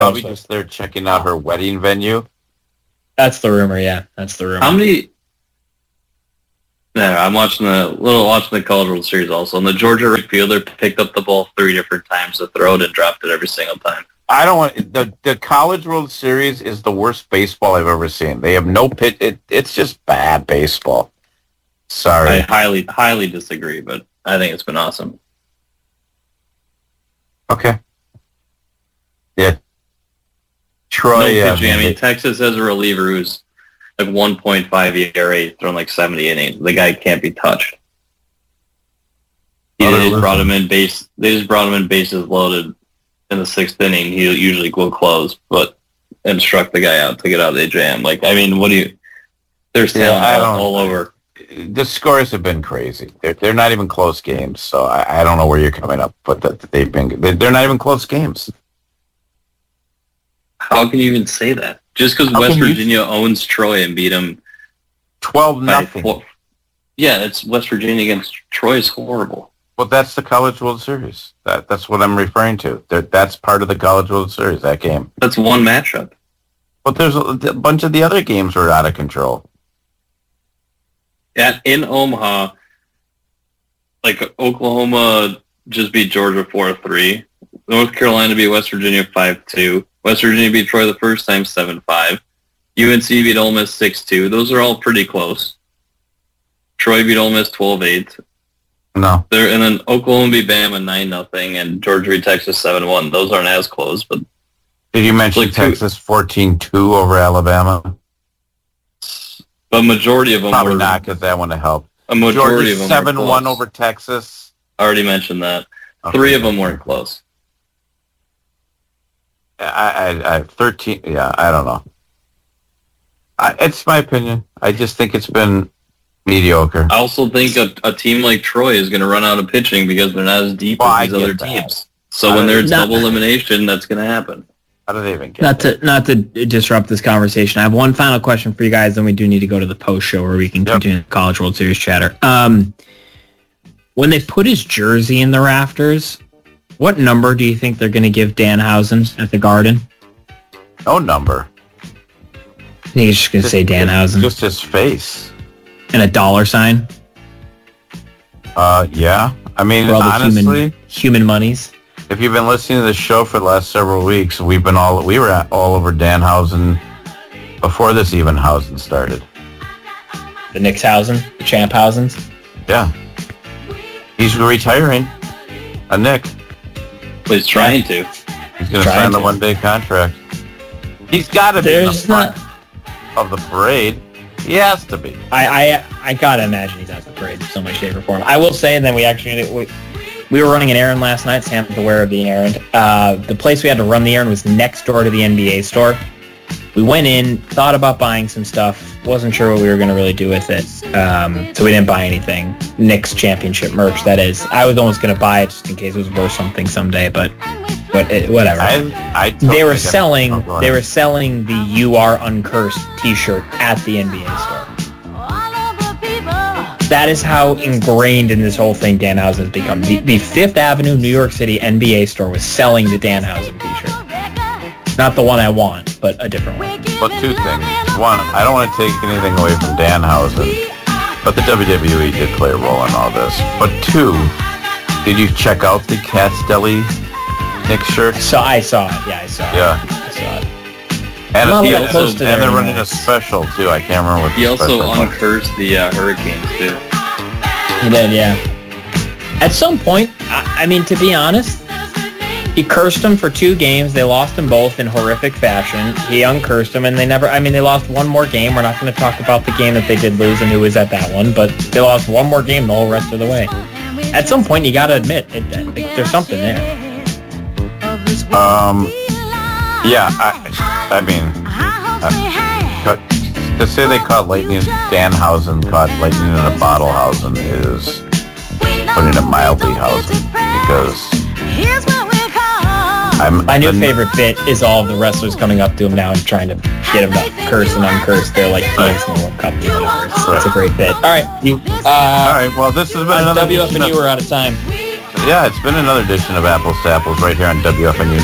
Probably just there checking out her wedding venue. That's the rumor, yeah. That's the rumor. How many... No, I'm watching the College World Series also, and the Georgia right fielder picked up the ball 3 different times to throw it and dropped it every single time. I don't want... The College World Series is the worst baseball I've ever seen. They have no pitch. It's just bad baseball. Sorry. I highly disagree, but I think it's been awesome. Okay. Yeah. Troy, no pitching. I mean, Texas has a reliever who's like 1.5 ERA, thrown like 70 innings. The guy can't be touched. They just brought him in bases loaded in the 6th inning. He usually will close, and struck the guy out to get out of the jam. Like, I mean, there's talent all over. The scores have been crazy. They're not even close games, so I don't know where you're coming up, but they're not even close games. How can you even say that? Just because West Virginia owns Troy and beat them 12-0. Yeah, it's West Virginia against Troy is horrible. Well, that's the College World Series. That's what I'm referring to. That's part of the College World Series, that game. That's one matchup. But there's a bunch of the other games were out of control. In Omaha, like Oklahoma just beat Georgia 4-3. North Carolina beat West Virginia 5-2. West Virginia beat Troy the first time 7-5. UNC beat Ole Miss 6-2. Those are all pretty close. Troy beat Ole Miss 12-8. No. And then Oklahoma beat Bama 9-0, and Georgia beat Texas 7-1. Those aren't as close, but... Did you mention Texas 14-2 over Alabama? But majority of them probably not, because that wouldn't help. A majority Georgia of them 7-1 over Texas. I already mentioned that. Okay. 3 of them weren't close. I 13. Yeah, I don't know. It's my opinion. I just think it's been mediocre. I also think a team like Troy is going to run out of pitching because they're not as deep as these other teams. So when there's double elimination, that's going to happen. How do they even get not to disrupt this conversation, I have one final question for you guys, then we do need to go to the post show where we can continue the College World Series chatter. When they put his jersey in the rafters, what number do you think they're going to give Danhausen at the Garden? No number. I think he's just going to say Danhausen. Just his face. And a dollar sign? Yeah. I mean, honestly... Human monies. If you've been listening to the show for the last several weeks, we were all over Danhausen before this Evenhausen started. The Nickshausen? The Champhausens? Yeah. He's retiring. A Nick. Well, he's trying to. He's going to sign the one-day contract. He's got to be in the front of the parade. He has to be. I got to imagine he's at the parade in some way, shape, or form. I will say, and then we were running an errand last night. Sam's aware of the errand. The place we had to run the errand was next door to the NBA store. We went in, thought about buying some stuff, wasn't sure what we were going to really do with it, so we didn't buy anything. Knicks championship merch, that is. I was almost going to buy it just in case it was worth something someday, but whatever. They were selling the "You Are Uncursed" T-shirt at the NBA store. That is how ingrained in this whole thing Danhausen has become. The Fifth Avenue, New York City NBA store was selling the Danhausen T-shirt. Not the one I want, but a different one. Well, 2 things. 1, I don't want to take anything away from Danhausen, but the WWE did play a role in all this. But 2, did you check out the Cat's Deli Knicks shirt? I saw it. Yeah, I saw it. Yeah. I saw it. And they're running a special, too. I can't remember what the special was. He also uncursed the Hurricanes, too. He did, yeah. At some point, I mean, to be honest, he cursed them for 2 games. They lost them both in horrific fashion. He uncursed them, and they lost one more game. We're not going to talk about the game that they did lose and who was at that one, but they lost one more game the whole rest of the way. At some point, you got to admit, there's something there. Yeah, I mean, to say they caught lightning, Danhausen caught lightning in a bottlehausen is putting it mildly housing, because my new favorite bit is all of the wrestlers coming up to him now and trying to get him to curse and uncurse. They're like teams in the World Cup. It's a great bit. All right. All right. Well, this has been another WFNU. We're out of time. Yeah, it's been another edition of Apples to Apples right here on WFNU.